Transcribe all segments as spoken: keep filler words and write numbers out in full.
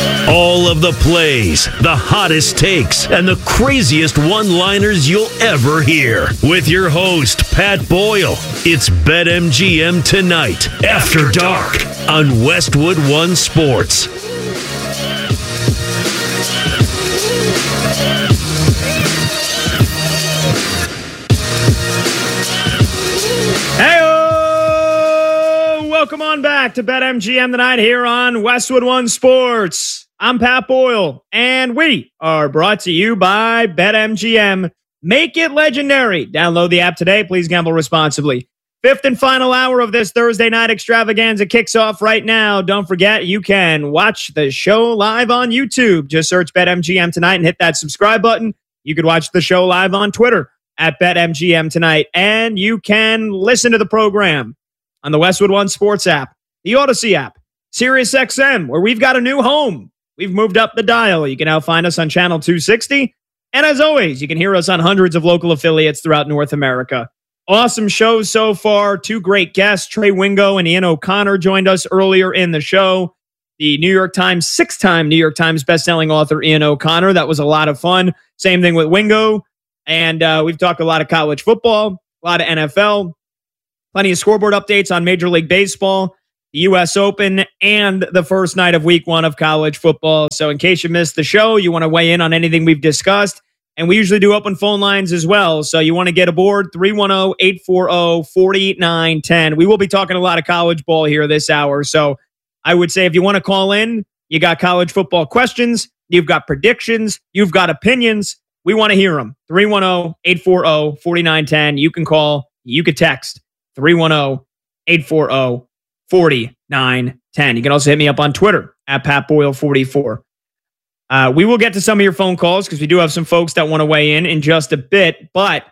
All of the plays, the hottest takes, and the craziest one-liners you'll ever hear. With your host, Pat Boyle. It's BetMGM Tonight, After Dark, on Westwood One Sports. Hey-o! Welcome on back to BetMGM Tonight here on Westwood One Sports. I'm Pat Boyle, and we are brought to you by BetMGM. Make it legendary. Download the app today. Please gamble responsibly. Fifth and final hour of this Thursday night extravaganza kicks off right now. Don't forget, you can watch the show live on YouTube. Just search BetMGM Tonight and hit that subscribe button. You could watch the show live on Twitter at BetMGM Tonight. And you can listen to the program on the Westwood One Sports app, the Odyssey app, SiriusXM, where we've got a new home. We've moved up the dial. You can now find us on channel two sixty. And as always, you can hear us on hundreds of local affiliates throughout North America. Awesome shows so far. Two great guests, Trey Wingo and Ian O'Connor, joined us earlier in the show. The New York Times, six-time New York Times bestselling author Ian O'Connor. That was a lot of fun. Same thing with Wingo. And uh, we've talked a lot of college football, a lot of N F L, plenty of scoreboard updates on Major League Baseball, the U S Open, and the first night of week one of college football. So in case you missed the show, you want to weigh in on anything we've discussed, and we usually do open phone lines as well. So you want to get aboard, three one zero, eight four zero, four nine one zero. We will be talking a lot of college ball here this hour. So I would say if you want to call in, you got college football questions, you've got predictions, you've got opinions, we want to hear them. three one zero, eight four zero, four nine one zero. You can call, you could text, three one zero, eight four zero, four nine one zero. You can also hit me up on Twitter at Pat Boyle forty-four. Uh, we will get to some of your phone calls because we do have some folks that want to weigh in in just a bit, but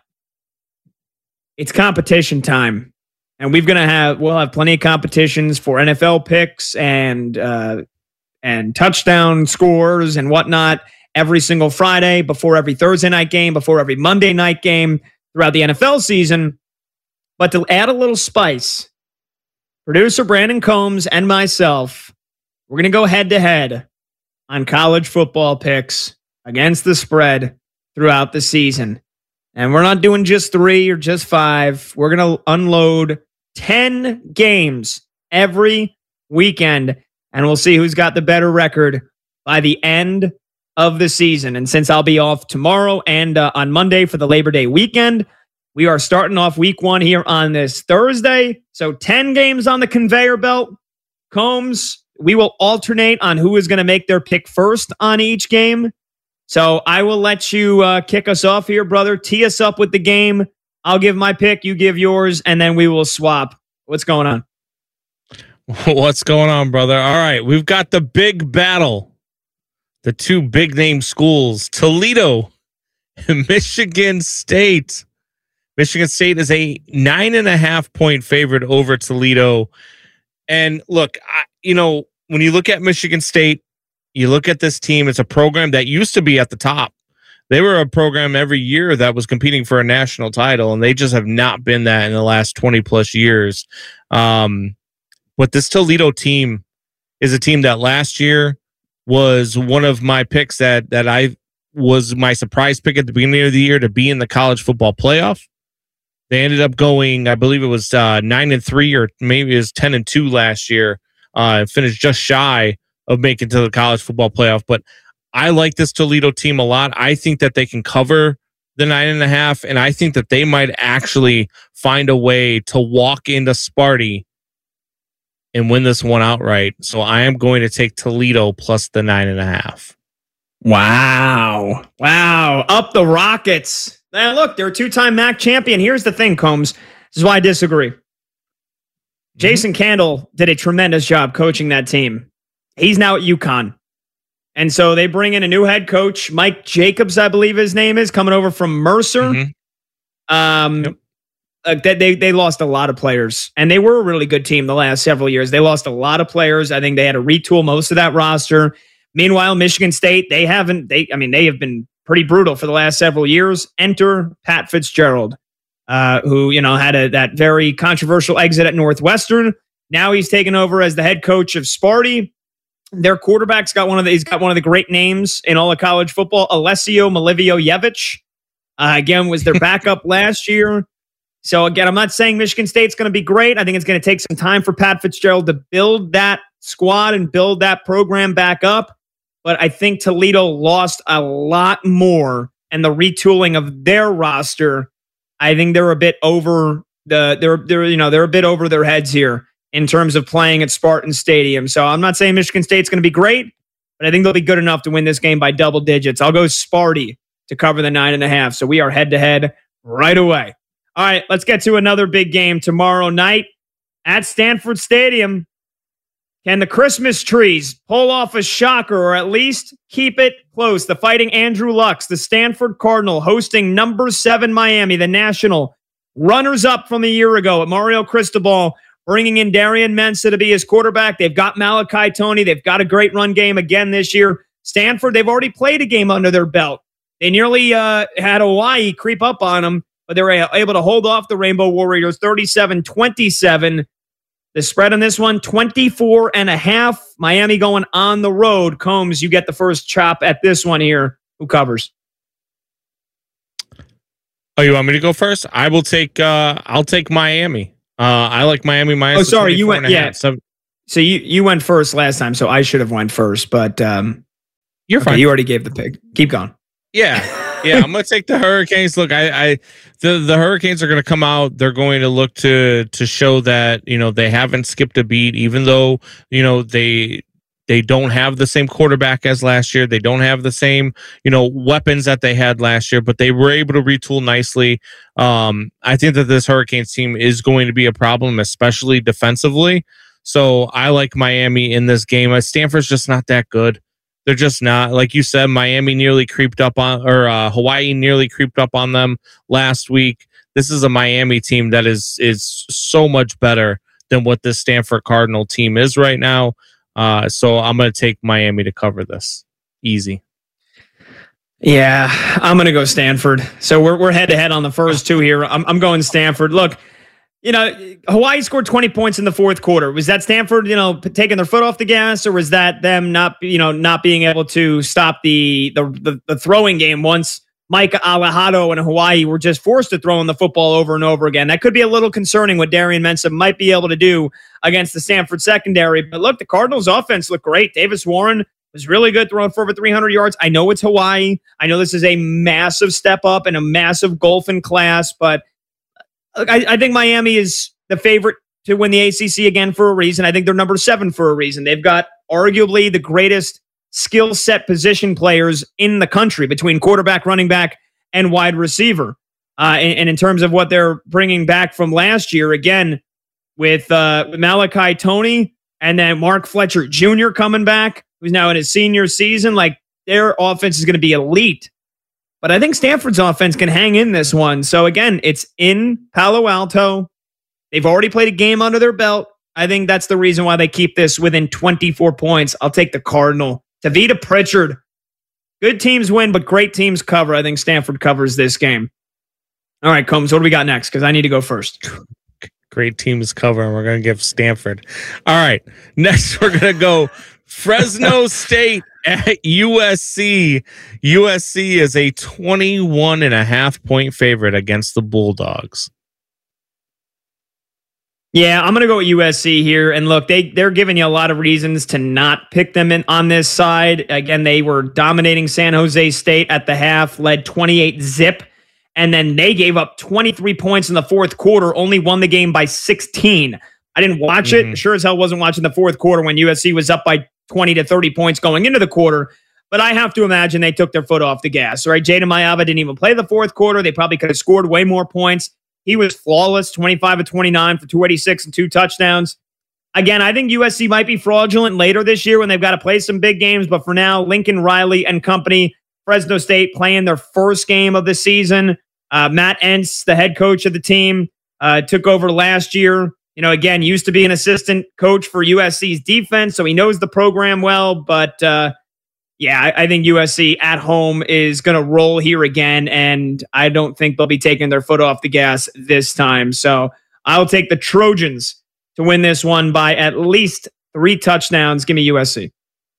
it's competition time. And we're going to have, we'll have plenty of competitions for N F L picks and, uh, and touchdown scores and whatnot every single Friday, before every Thursday night game, before every Monday night game throughout the N F L season. But to add a little spice, producer Brandon Combs and myself, we're going to go head to head on college football picks against the spread throughout the season. And we're not doing just three or just five. We're going to unload ten games every weekend, and we'll see who's got the better record by the end of the season. And since I'll be off tomorrow and uh, on Monday for the Labor Day weekend, we are starting off week one here on this Thursday. So ten games on the conveyor belt. Combs, we will alternate on who is going to make their pick first on each game. So I will let you uh, kick us off here, brother. Tee us up with the game. I'll give my pick, you give yours, and then we will swap. What's going on? What's going on, brother? All right, we've got the big battle. The two big name schools, Toledo and Michigan State. Michigan State is a nine and a half point favorite over Toledo. And look, I, you know, when you look at Michigan State, you look at this team, it's a program that used to be at the top. They were a program every year that was competing for a national title, and they just have not been that in the last twenty plus years. Um, but this Toledo team is a team that last year was one of my picks that, that I was my surprise pick at the beginning of the year to be in the college football playoff. They ended up going, I believe it was uh, nine and three, or maybe it was ten and two last year. Uh, finished just shy of making to the college football playoff. But I like this Toledo team a lot. I think that they can cover the nine and a half, and I think that they might actually find a way to walk into Sparty and win this one outright. So I am going to take Toledo plus the nine and a half. Wow. Wow. Up the Rockets. Now, look, they're a two-time M A C champion. Here's the thing, Combs. This is why I disagree. Mm-hmm. Jason Candle did a tremendous job coaching that team. He's now at UConn. And so they bring in a new head coach, Mike Jacobs, I believe his name is, coming over from Mercer. Mm-hmm. Um, yep. uh, they, they, they lost a lot of players, and they were a really good team the last several years. They lost a lot of players. I think they had to retool most of that roster. Meanwhile, Michigan State, they haven't, they, I mean, they have been pretty brutal for the last several years. Enter Pat Fitzgerald, uh, who, you know, had a, that very controversial exit at Northwestern. Now he's taken over as the head coach of Sparty. Their quarterback's got one of the, he's got one of the great names in all of college football, Alessio Malivio-Yevich. Uh, again, was their backup last year. So again, I'm not saying Michigan State's going to be great. I think it's going to take some time for Pat Fitzgerald to build that squad and build that program back up. But I think Toledo lost a lot more, and the retooling of their roster, I think they're a bit over the they're they're you know they're a bit over their heads here in terms of playing at Spartan Stadium. So I'm not saying Michigan State's going to be great, but I think they'll be good enough to win this game by double digits. I'll go Sparty to cover the nine and a half. So we are head to head right away. All right, let's get to another big game tomorrow night at Stanford Stadium. Can the Christmas trees pull off a shocker or at least keep it close? The Fighting Andrew Lucks, the Stanford Cardinal, hosting number seven Miami, the national runners-up from a year ago at Mario Cristobal, bringing in Darian Mensah to be his quarterback. They've got Malachi Toney. They've got a great run game again this year. Stanford, they've already played a game under their belt. They nearly uh, had Hawaii creep up on them, but they were able to hold off the Rainbow Warriors thirty-seven twenty-seven. The spread on this one, twenty-four and a half. Miami going on the road. Combs, you get the first chop at this one here. Who covers? Oh, you want me to go first? I will take. Uh, I'll take Miami. Uh, I like Miami minus. Oh, sorry, you went. Yeah. So, so you you went first last time, so I should have went first. But um, you're okay, fine. You already gave the pick. Keep going. Yeah, yeah. I'm gonna take the Hurricanes. Look, I, I the the Hurricanes are gonna come out. They're going to look to to show that you know they haven't skipped a beat, even though you know they. They don't have the same quarterback as last year. They don't have the same, you know, weapons that they had last year, but they were able to retool nicely. Um, I think that this Hurricanes team is going to be a problem, especially defensively. So I like Miami in this game. Stanford's just not that good. They're just not. Like you said, Miami nearly creeped up on, or uh, Hawaii nearly creeped up on them last week. This is a Miami team that is is so much better than what this Stanford Cardinal team is right now. Uh, so I'm going to take Miami to cover this. Easy. Yeah, I'm going to go Stanford. So we're we're head to head on the first two here. I'm I'm going Stanford. Look, you know, Hawaii scored twenty points in the fourth quarter. Was that Stanford, you know, taking their foot off the gas, or was that them not, you know, not being able to stop the the the, the throwing game once Micah Alejado and Hawaii were just forced to throw in the football over and over again? That could be a little concerning what Darian Mensah might be able to do against the Stanford secondary. But look, the Cardinals' offense looked great. Davis Warren was really good, throwing for over three hundred yards. I know it's Hawaii. I know this is a massive step up and a massive golf in class, but I, I think Miami is the favorite to win the A C C again for a reason. I think they're number seven for a reason. They've got arguably the greatest skill set position players in the country between quarterback, running back, and wide receiver. Uh, and, and in terms of what they're bringing back from last year, again, with uh, Malachi Toney and then Mark Fletcher Junior coming back, who's now in his senior season, like their offense is going to be elite. But I think Stanford's offense can hang in this one. So again, it's in Palo Alto. They've already played a game under their belt. I think that's the reason why they keep this within twenty-four points. I'll take the Cardinal. Tavita Pritchard. Good teams win, but great teams cover. I think Stanford covers this game. All right, Combs, what do we got next? Because I need to go first. Great teams cover, and we're going to give Stanford. All right, next we're going to go Fresno State at U S C. U S C is a twenty-one and a half point favorite against the Bulldogs. Yeah, I'm going to go with U S C here. And look, they, they're giving you a lot of reasons to not pick them in on this side. Again, they were dominating San Jose State at the half, led twenty-eight zip. And then they gave up twenty-three points in the fourth quarter, only won the game by sixteen. I didn't watch mm-hmm. it. Sure as hell wasn't watching the fourth quarter when U S C was up by twenty to thirty points going into the quarter. But I have to imagine they took their foot off the gas. Right? Jada Mayava didn't even play the fourth quarter. They probably could have scored way more points. He was flawless, twenty-five of twenty-nine for two eighty-six and two touchdowns. Again, I think U S C might be fraudulent later this year when they've got to play some big games. But for now, Lincoln Riley and company, Fresno State playing their first game of the season. Uh, Matt Entz, the head coach of the team, uh, took over last year. You know, again, used to be an assistant coach for U S C's defense, so he knows the program well. But uh, yeah, I, I think U S C at home is going to roll here again, and I don't think they'll be taking their foot off the gas this time. So I'll take the Trojans to win this one by at least three touchdowns. Give me U S C.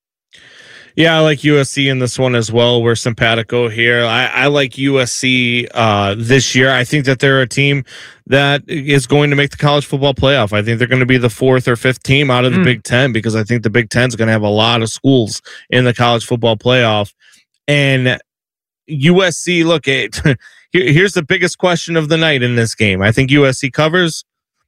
Yeah, I like U S C in this one as well. We're simpatico here. I, I like U S C uh, this year. I think that they're a team that is going to make the college football playoff. I think they're going to be the fourth or fifth team out of the mm. Big Ten, because I think the Big Ten is going to have a lot of schools in the college football playoff. And U S C, look, it, here's the biggest question of the night in this game. I think U S C covers.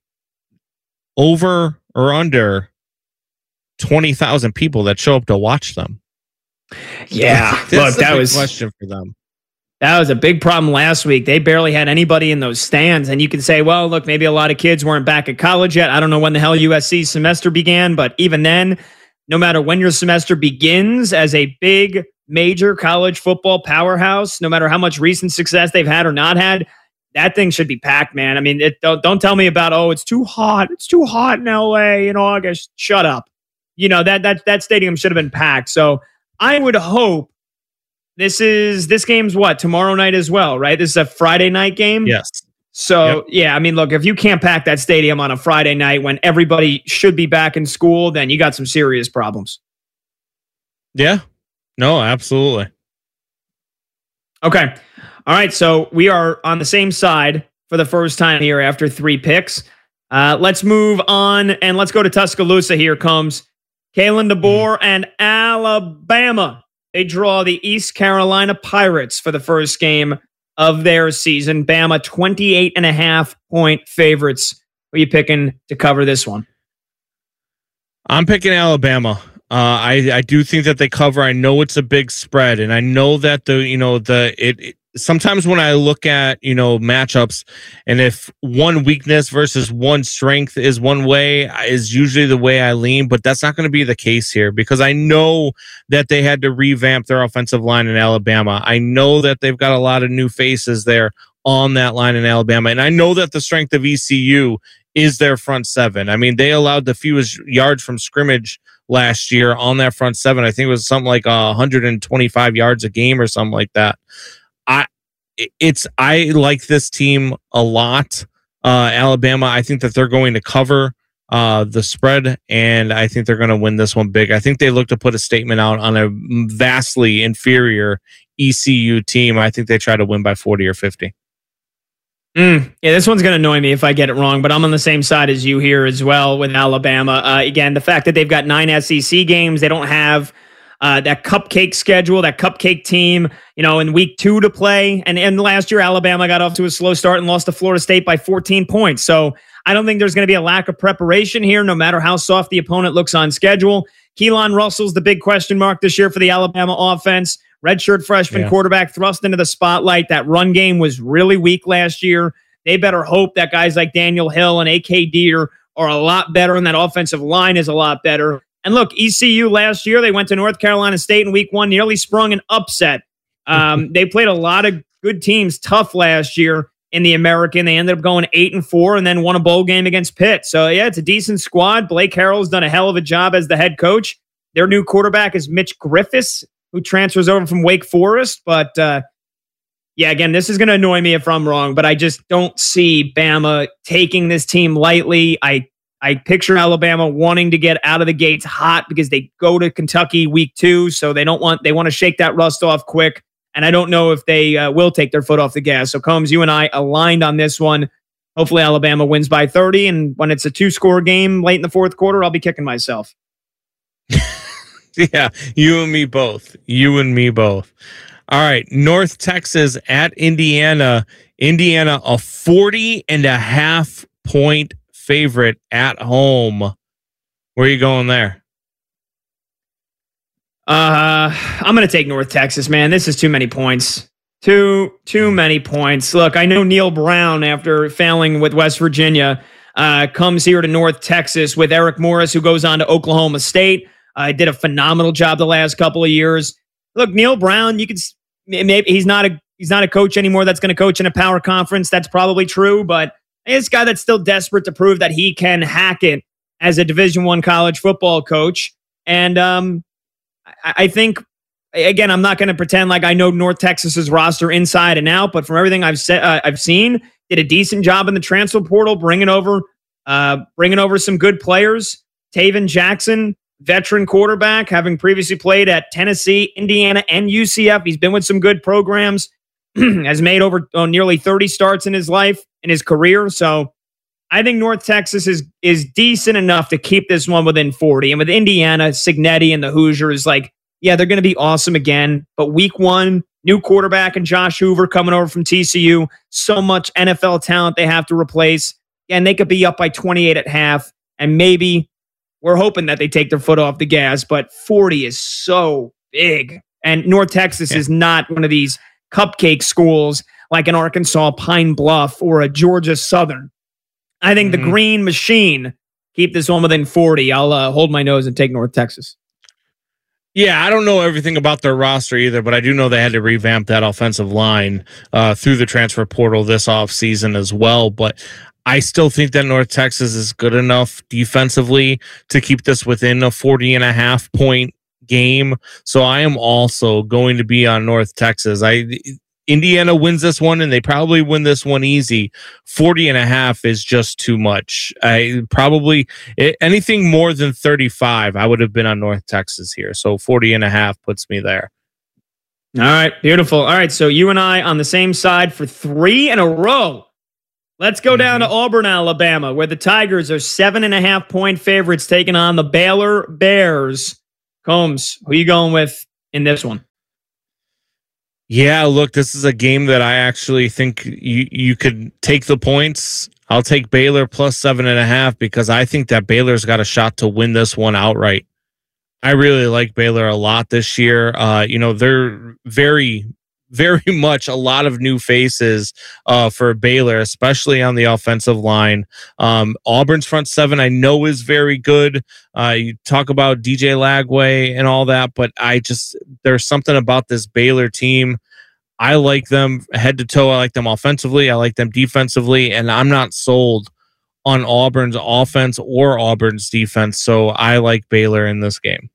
Over or under twenty thousand people that show up to watch them. Yeah, look, that was a question for them. That was a big problem last week. They barely had anybody in those stands. And you can say, well, look, maybe a lot of kids weren't back at college yet. I don't know when the hell U S C's semester began, but even then, no matter when your semester begins as a big major college football powerhouse, no matter how much recent success they've had or not had, that thing should be packed, man. I mean, it, don't, don't tell me about, oh, it's too hot. It's too hot in L A in August. Shut up. You know, that that that stadium should have been packed. So I would hope this is this game's what, tomorrow night as well, right? This is a Friday night game. Yes. So yep. yeah, I mean, look, if you can't pack that stadium on a Friday night when everybody should be back in school, then you got some serious problems. Yeah. No, absolutely. Okay. All right. So we are on the same side for the first time here after three picks. Uh, let's move on and let's go to Tuscaloosa. Here comes Kalen DeBoer and Alabama. They draw the East Carolina Pirates for the first game of their season. Bama, twenty-eight and a half point favorites. Who are you picking to cover this one? I'm picking Alabama. Uh, I, I do think that they cover. I know it's a big spread, and I know that the, you know, the, it, it sometimes when I look at, you know, matchups, and if one weakness versus one strength is one way, is usually the way I lean, but that's not going to be the case here, because I know that they had to revamp their offensive line in Alabama. I know that they've got a lot of new faces there on that line in Alabama, and I know that the strength of E C U is their front seven. I mean, they allowed the fewest yards from scrimmage last year on that front seven. I think it was something like uh, one hundred twenty-five yards a game or something like that. I it's I like this team a lot. Uh, Alabama, I think that they're going to cover uh, the spread, and I think they're going to win this one big. I think they look to put a statement out on a vastly inferior E C U team. I think they try to win by forty or fifty. Mm, yeah, this one's going to annoy me if I get it wrong, but I'm on the same side as you here as well with Alabama. Uh, again, the fact that they've got nine S E C games, they don't have uh, that cupcake schedule, that cupcake team, you know, in week two to play. And, and last year, Alabama got off to a slow start and lost to Florida State by fourteen points. So I don't think there's going to be a lack of preparation here, no matter how soft the opponent looks on schedule. Keelan Russell's the big question mark this year for the Alabama offense. Redshirt freshman yeah. quarterback thrust into the spotlight. That run game was really weak last year. They better hope that guys like Daniel Hill and A K Deer are a lot better, and that offensive line is a lot better. And look, E C U last year, they went to North Carolina State in week one, nearly sprung an upset. Um, they played a lot of good teams tough last year in the American. They ended up going eight and four and then won a bowl game against Pitt. So yeah, it's a decent squad. Blake Harrell's done a hell of a job as the head coach. Their new quarterback is Mitch Griffiths, who transfers over from Wake Forest. But uh, yeah, again, this is going to annoy me if I'm wrong, but I just don't see Bama taking this team lightly. I I picture Alabama wanting to get out of the gates hot because they go to Kentucky week two, so they don't want they want to shake that rust off quick. And I don't know if they uh, will take their foot off the gas. So Combs, you and I aligned on this one. Hopefully Alabama wins by thirty, and when it's a two-score game late in the fourth quarter, I'll be kicking myself. Yeah, you and me both. You and me both. All right, North Texas at Indiana. Indiana, a forty and a half point favorite at home. Where are you going there? Uh, I'm going to take North Texas, man. This is too many points. Too, too many points. Look, I know Neil Brown, after failing with West Virginia, uh, comes here to North Texas with Eric Morris, who goes on to Oklahoma State. Uh, did a phenomenal job the last couple of years. Look, Neil Brown, you could maybe he's not a he's not a coach anymore that's going to coach in a power conference. That's probably true, but this guy that's still desperate to prove that he can hack it as a Division One college football coach. And um, I, I think, again, I'm not going to pretend like I know North Texas's roster inside and out, but from everything I've said, uh, I've seen, did a decent job in the transfer portal, bringing over, uh, bringing over some good players. Taven Jackson veteran quarterback, having previously played at Tennessee, Indiana, and U C F. He's been with some good programs, has made over oh, nearly thirty starts in his life, in his career. So I think North Texas is is decent enough to keep this one within forty. And with Indiana, Cignetti, and the Hoosiers, like, yeah, they're going to be awesome again. But week one, new quarterback and Josh Hoover coming over from T C U. So much N F L talent they have to replace. And they could be up by twenty-eight at half. And maybe we're hoping that they take their foot off the gas. But forty is so big. And North Texas yeah. is not one of these cupcake schools like an Arkansas Pine Bluff or a Georgia Southern. I think mm-hmm. the Green Machine keep this one within forty. I'll uh, hold my nose and take North Texas. Yeah, I don't know everything about their roster either, but I do know they had to revamp that offensive line uh, through the transfer portal this offseason as well. But I still think that North Texas is good enough defensively to keep this within a forty and a half point game. So I am also going to be on North Texas. I Indiana wins this one, and they probably win this one easy. forty and a half is just too much. I probably anything more than thirty-five, I would have been on North Texas here. So forty and a half puts me there. All right, beautiful. All right, so you and I on the same side for three in a row. Let's go mm-hmm. down to Auburn, Alabama, where the Tigers are seven and a half point favorites taking on the Baylor Bears. Combs, who are you going with in this one? Yeah, look, this is a game that I actually think you, you could take the points. I'll take Baylor plus seven and a half because I think that Baylor's got a shot to win this one outright. I really like Baylor a lot this year. Uh, you know, they're very, very much a lot of new faces uh, for Baylor, especially on the offensive line. Um, Auburn's front seven I know is very good. Uh, you talk about D J Lagway and all that, but I just there's something about this Baylor team. I like them head to toe. I like them offensively. I like them defensively, and I'm not sold on Auburn's offense or Auburn's defense. So I like Baylor in this game.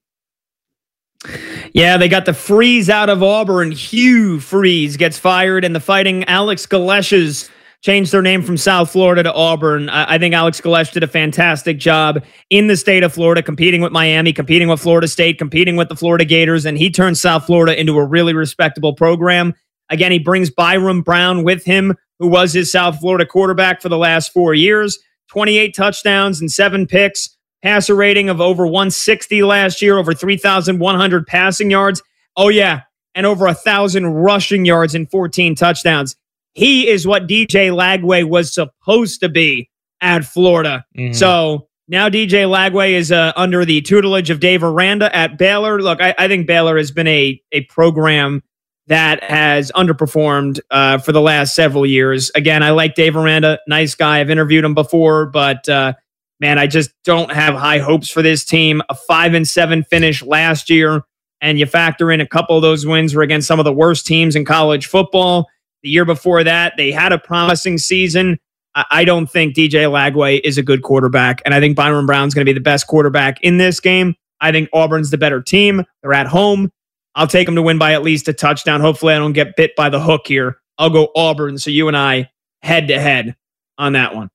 Yeah, they got the freeze out of Auburn. Hugh Freeze gets fired, and the Fighting Alex Galeshes changed their name from South Florida to Auburn. I, I think Alex Galesh did a fantastic job in the state of Florida, competing with Miami, competing with Florida State, competing with the Florida Gators, and he turned South Florida into a really respectable program. Again, he brings Byram Brown with him, who was his South Florida quarterback for the last four years. twenty-eight touchdowns and seven picks. Passer rating of over one sixty last year, over three thousand one hundred passing yards. Oh, yeah, and over one thousand rushing yards and fourteen touchdowns. He is what D J Lagway was supposed to be at Florida. Mm-hmm. So now D J Lagway is uh, under the tutelage of Dave Aranda at Baylor. Look, I, I think Baylor has been a, a program that has underperformed uh, for the last several years. Again, I like Dave Aranda, nice guy. I've interviewed him before, but uh, man, I just don't have high hopes for this team. A five and seven finish last year, and you factor in a couple of those wins were against some of the worst teams in college football. The year before that, they had a promising season. I, I don't think D J Lagway is a good quarterback, and I think Byron Brown's going to be the best quarterback in this game. I think Auburn's the better team. They're at home. I'll take them to win by at least a touchdown. Hopefully I don't get bit by the hook here. I'll go Auburn, so you and I head to head on that one.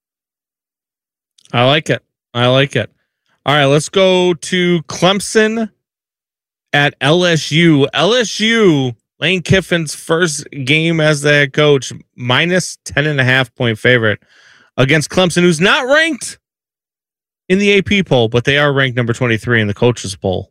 I like it. I like it. All right, let's go to Clemson at L S U. L S U, Lane Kiffin's first game as the head coach, minus ten and a half point favorite against Clemson, who's not ranked in the A P poll, but they are ranked number twenty-three in the coaches poll.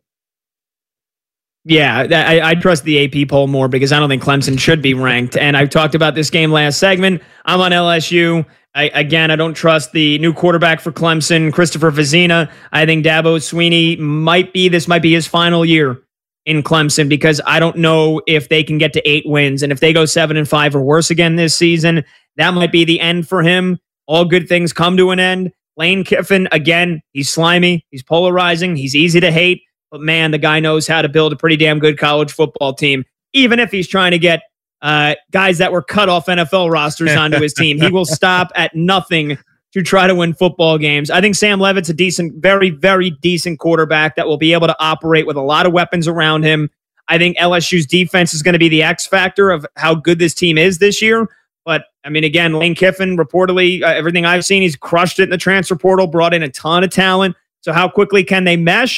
Yeah, I, I trust the A P poll more because I don't think Clemson should be ranked. And I've talked about this game last segment. I'm on L S U. I, again, I don't trust the new quarterback for Clemson, Christopher Vizina. I think Dabo Swinney might be, this might be his final year in Clemson because I don't know if they can get to eight wins. And if they go seven and five or worse again this season, that might be the end for him. All good things come to an end. Lane Kiffin, again, he's slimy. He's polarizing. He's easy to hate. But man, the guy knows how to build a pretty damn good college football team. Even if he's trying to get uh, guys that were cut off N F L rosters onto his team, he will stop at nothing to try to win football games. I think Sam Levitt's a decent, very, very decent quarterback that will be able to operate with a lot of weapons around him. I think L S U's defense is going to be the X factor of how good this team is this year. But, I mean, again, Lane Kiffin, reportedly, uh, everything I've seen, he's crushed it in the transfer portal, brought in a ton of talent. So how quickly can they mesh?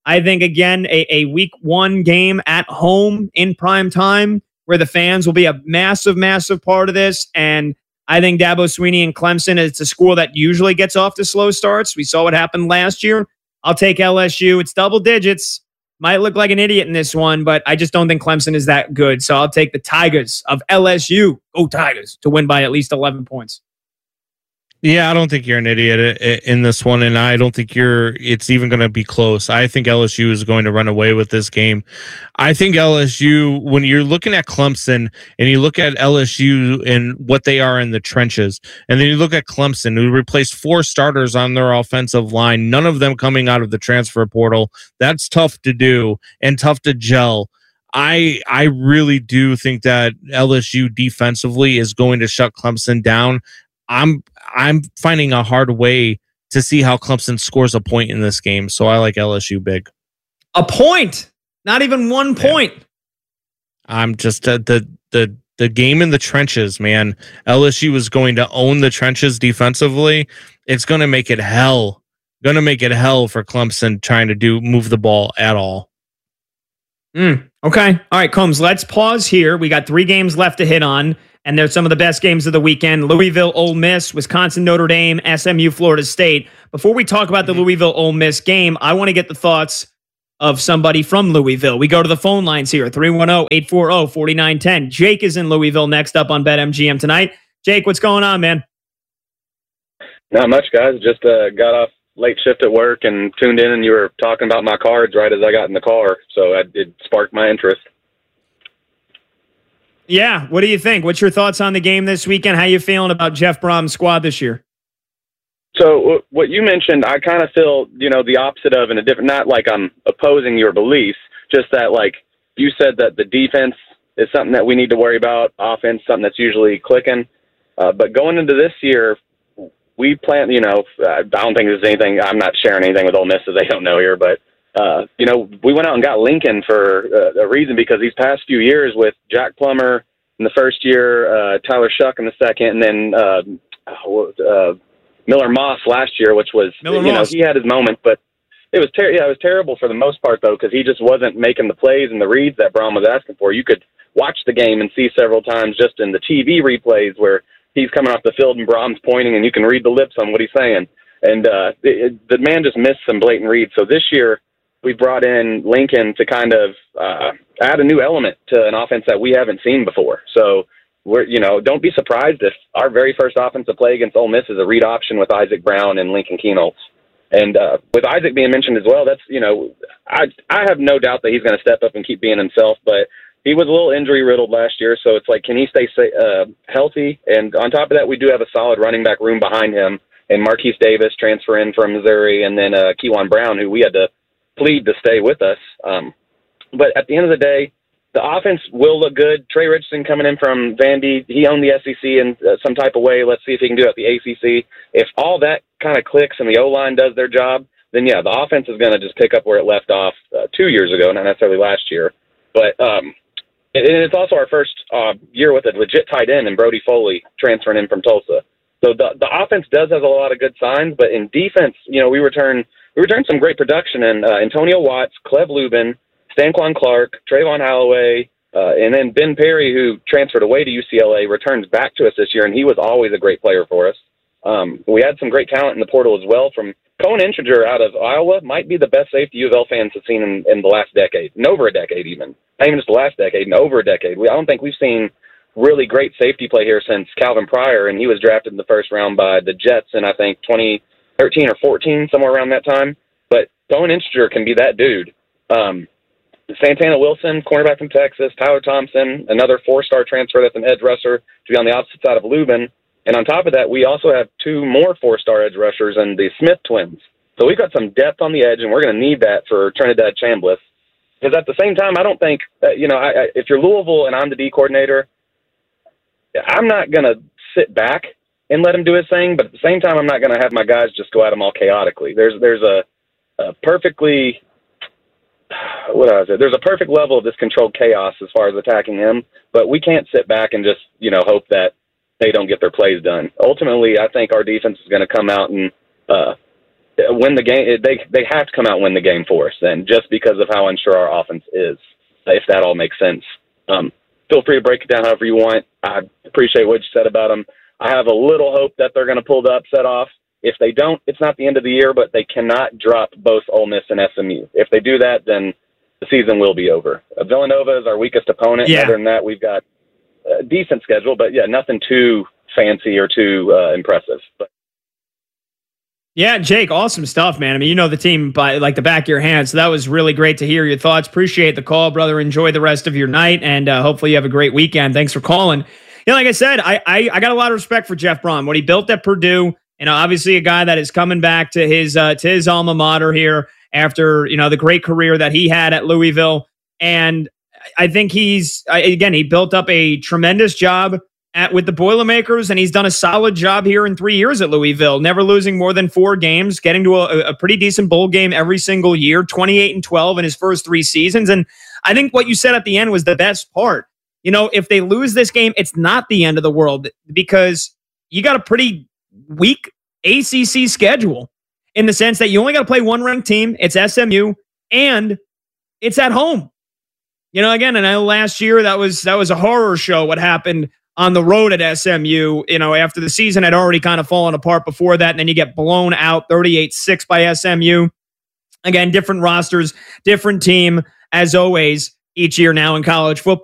I think, again, a, a week one game at home in prime time where the fans will be a massive, massive part of this. And I think Dabo Swinney and Clemson, it's a school that usually gets off to slow starts. We saw what happened last year. I'll take L S U. It's double digits. Might look like an idiot in this one, but I just don't think Clemson is that good. So I'll take the Tigers of L S U, go Tigers, to win by at least eleven points. Yeah, I don't think you're an idiot in this one, and I don't think you're. It's even going to be close. I think L S U is going to run away with this game. I think L S U, when you're looking at Clemson and you look at L S U and what they are in the trenches, and then you look at Clemson, who replaced four starters on their offensive line, none of them coming out of the transfer portal. That's tough to do and tough to gel. I I really do think that L S U defensively is going to shut Clemson down. I'm I'm finding a hard way to see how Clemson scores a point in this game, so I like L S U big. A point, not even one point. Yeah. I'm just uh, the the the game in the trenches, man. L S U is going to own the trenches defensively. It's going to make it hell. Going to make it hell for Clemson trying to do move the ball at all. Mm, okay, all right, Combs. Let's pause here. We got three games left to hit on. And they're some of the best games of the weekend. Louisville, Ole Miss, Wisconsin, Notre Dame, S M U, Florida State. Before we talk about the Louisville, Ole Miss game, I want to get the thoughts of somebody from Louisville. We go to the phone lines here, three one zero, eight four zero, four nine one zero. Jake is in Louisville next up on BetMGM tonight. Jake, what's going on, man? Not much, guys. Just uh, got off late shift at work and tuned in, and you were talking about my cards right as I got in the car, so I, it sparked my interest. Yeah, what do you think? What's your thoughts on the game this weekend? How you feeling about Jeff Brom's squad this year? So what you mentioned, I kind of feel, you know, the opposite of in a different, not like I'm opposing your beliefs, just that like you said that the defense is something that we need to worry about, offense, something that's usually clicking. Uh, but going into this year, we plan, you know, I don't think there's anything, I'm not sharing anything with Ole Miss that they don't know here, but Uh, you know, we went out and got Lincoln for uh, a reason, because these past few years with Jack Plummer in the first year, uh, Tyler Shuck in the second, and then uh, uh, Miller Moss last year, which was, Miller you Moss. know, he had his moment, but it was ter- yeah, it was terrible for the most part, though, because he just wasn't making the plays and the reads that Brom was asking for. You could watch the game and see several times just in the T V replays where he's coming off the field and Brom's pointing, and you can read the lips on what he's saying. And uh, it, it, the man just missed some blatant reads. So this year, we brought in Lincoln to kind of uh, add a new element to an offense that we haven't seen before. So we're, you know, don't be surprised if our very first offensive play against Ole Miss is a read option with Isaac Brown and Lincoln Kienholz. And uh, with Isaac being mentioned as well, that's, you know, I I have no doubt that he's going to step up and keep being himself, but he was a little injury riddled last year. So it's like, can he stay uh, healthy? And on top of that, we do have a solid running back room behind him, and Marquise Davis transfer in from Missouri, and then uh, Kewan Brown, who we had to plead to stay with us. Um, but at the end of the day, the offense will look good. Trey Richardson coming in from Vandy, he owned the S E C in uh, some type of way. Let's see if he can do it at the A C C. If all that kind of clicks and the O-line does their job, then yeah, the offense is going to just pick up where it left off uh, two years ago, not necessarily last year. But um, it, it's also our first uh, year with a legit tight end in Brody Foley transferring in from Tulsa. So the the offense does have a lot of good signs, but in defense, you know, we return we return some great production in uh, Antonio Watts, Cleve Lubin, Stanquan Clark, Trayvon Holloway, uh, and then Ben Perry, who transferred away to U C L A, returns back to us this year, and he was always a great player for us. Um, we had some great talent in the portal as well. From Cohen Intriger out of Iowa, might be the best safety U of L fans have seen in, in the last decade, and over a decade even. Not even just the last decade, and over a decade. We, I don't think we've seen really great safety play here since Calvin Pryor, and he was drafted in the first round by the Jets in, I think, twenty thirteen or fourteen, somewhere around that time. But Cohen Intriger can be that dude. Um, Santana Wilson, cornerback from Texas, Tyler Thompson, another four-star transfer that's an edge rusher to be on the opposite side of Lubin. And on top of that, we also have two more four-star edge rushers and the Smith twins. So we've got some depth on the edge, and we're going to need that for Trinidad Chambliss. Because at the same time, I don't think, uh, you know, I, I, if you're Louisville and I'm the D coordinator, I'm not going to sit back and let him do his thing, but at the same time, I'm not going to have my guys just go at him all chaotically. There's there's a, a perfectly, what I say, there's a perfect level of this controlled chaos as far as attacking him, but we can't sit back and just, you know, hope that they don't get their plays done. Ultimately, I think our defense is going to come out and uh, win the game. They they have to come out and win the game for us, and just because of how unsure our offense is, if that all makes sense. Um, feel free to break it down however you want. I appreciate what you said about them. I have a little hope that they're going to pull the upset off. If they don't, it's not the end of the year, but they cannot drop both Ole Miss and S M U. If they do that, then the season will be over. Uh, Villanova is our weakest opponent. Yeah. Other than that, we've got a decent schedule, but yeah, nothing too fancy or too uh, impressive. But Yeah, Jake, awesome stuff, man. I mean, you know the team by like the back of your hand, so that was really great to hear your thoughts. Appreciate the call, brother. Enjoy the rest of your night, and uh, hopefully you have a great weekend. Thanks for calling. You know, like I said, I, I I got a lot of respect for Jeff Braun. What he built at Purdue, you know, obviously a guy that is coming back to his uh, to his alma mater here after, you know, the great career that he had at Louisville. And I think he's, again, he built up a tremendous job at with the Boilermakers, and he's done a solid job here in three years at Louisville, never losing more than four games, getting to a, a pretty decent bowl game every single year, twenty-eight and twelve in his first three seasons. And I think what you said at the end was the best part. You know, if they lose this game, it's not the end of the world, because you got a pretty weak A C C schedule in the sense that you only got to play one ranked team. It's S M U, and it's at home. You know, again, and I know last year that was that was a horror show what happened on the road at S M U, you know, after the season had already kind of fallen apart before that, and then you get blown out thirty-eight six by S M U. Again, different rosters, different team, as always, each year now in college football.